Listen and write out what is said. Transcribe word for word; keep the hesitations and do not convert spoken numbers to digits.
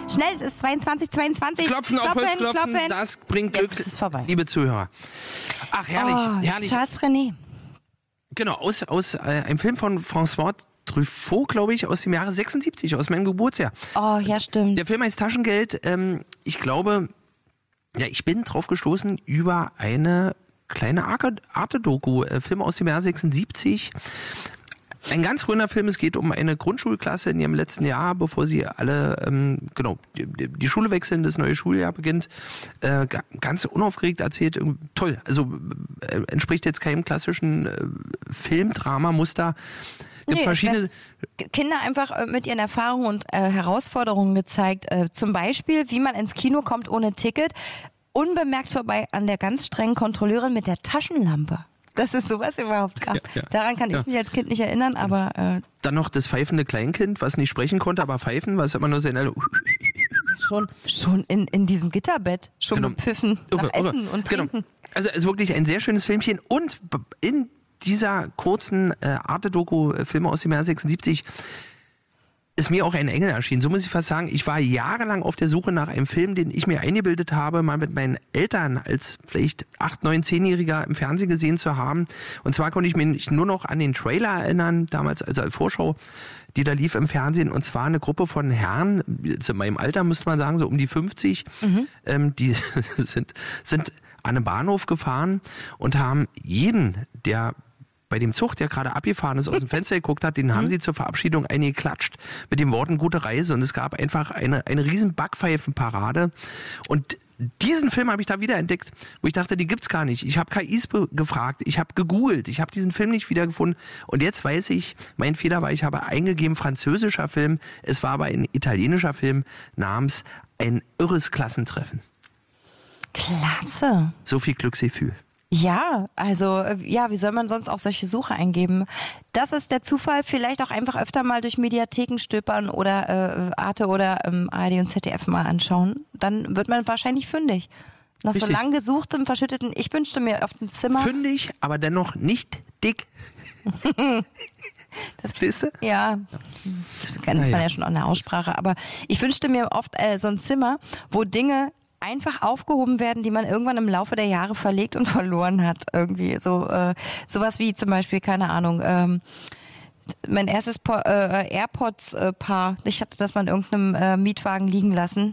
Schnell, es ist zweiundzwanzig zweiundzwanzig. Klopfen, auf Holz klopfen, klopfen. das bringt Jetzt Glück, ist es vorbei. liebe Zuhörer. Ach, herrlich, Oh, herrlich. Charles René. Genau, aus, aus äh, einem Film von François Truffaut, glaube ich, aus dem Jahre sechsundsiebzig, aus meinem Geburtsjahr. Oh, ja, stimmt. Der Film heißt Taschengeld. Ähm, ich glaube, ja, ich bin drauf gestoßen über eine kleine Arte-Doku, äh, Film aus dem Jahr sechsundsiebzig. Ein ganz grüner Film, es geht um eine Grundschulklasse in ihrem letzten Jahr, bevor sie alle, ähm, genau, die, die Schule wechseln, das neue Schuljahr beginnt. Äh, ganz unaufgeregt erzählt, toll. Also äh, entspricht jetzt keinem klassischen äh, Filmdrama-Muster. Gibt Nee, verschiedene Kinder einfach mit ihren Erfahrungen und äh, Herausforderungen gezeigt. Äh, zum Beispiel, wie man ins Kino kommt ohne Ticket, unbemerkt vorbei an der ganz strengen Kontrolleurin mit der Taschenlampe. Dass es sowas überhaupt gab. Ja, ja. Daran kann ich Ja. mich als Kind nicht erinnern, aber äh, Dann noch das pfeifende Kleinkind, was nicht sprechen konnte, aber pfeifen, was immer nur seine schon, schon in, in diesem Gitterbett, schon Genau. gepfiffen nach Irre, irre. Essen und Trinken. Genau. Also es ist wirklich ein sehr schönes Filmchen und in dieser kurzen äh, Arte-Doku-Filme aus dem Jahr sechsundsiebzig ist mir auch ein Engel erschienen. So muss ich fast sagen, ich war jahrelang auf der Suche nach einem Film, den ich mir eingebildet habe, mal mit meinen Eltern als vielleicht acht, neun, zehnjähriger im Fernsehen gesehen zu haben. Und zwar konnte ich mich nur noch an den Trailer erinnern, damals also als Vorschau, die da lief im Fernsehen. Und zwar eine Gruppe von Herren, jetzt in meinem Alter müsste man sagen, so um die fünfzig, mhm. ähm, die sind, sind an einen Bahnhof gefahren und haben jeden, der bei dem Zug, der gerade abgefahren ist, aus dem Fenster geguckt hat, den haben sie zur Verabschiedung eingeklatscht mit den Worten gute Reise. Und es gab einfach eine, eine riesen Backpfeifenparade. Und diesen Film habe ich da wiederentdeckt, wo ich dachte, die gibt's gar nicht. Ich habe K Is gefragt, ich habe gegoogelt, ich habe diesen Film nicht wiedergefunden. Und jetzt weiß ich, mein Fehler war, ich habe eingegeben französischer Film. Es war aber ein italienischer Film namens Ein irres Klassentreffen. Klasse. So viel Glücksgefühl. Ja, also ja, wie soll man sonst auch solche Suche eingeben? Das ist der Zufall, vielleicht auch einfach öfter mal durch Mediatheken stöbern oder äh, Arte oder ähm, A R D und Z D F mal anschauen. Dann wird man wahrscheinlich fündig. Nach Richtig. so lang gesuchtem, verschütteten, ich wünschte mir auf dem Zimmer... Fündig, aber dennoch nicht dick. Verstehst du? Ja, das kennt man ja. ja schon an der Aussprache, aber ich wünschte mir oft äh, so ein Zimmer, wo Dinge einfach aufgehoben werden, die man irgendwann im Laufe der Jahre verlegt und verloren hat. Irgendwie so äh, sowas wie zum Beispiel, keine Ahnung, ähm, mein erstes po- äh, AirPods-Paar, ich hatte das mal in irgendeinem äh, Mietwagen liegen lassen.